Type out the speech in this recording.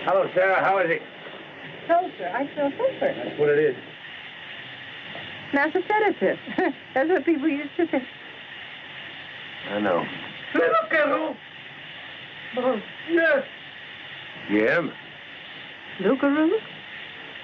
Hello, Sarah. How is he? Sulfur. I smell sulfur. That's what it is. That's a sedative. That's what people used to say. I know. Look, Yes. Jim? Lucaroo?